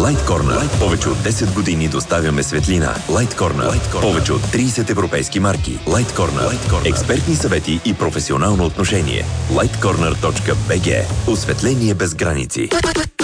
Light Corner. Повече от 10 години доставяме светлина. Light Corner. Повече от 30 европейски марки. Light Corner. Експертни съвети и професионално отношение. lightcorner.bg. Осветление без граници.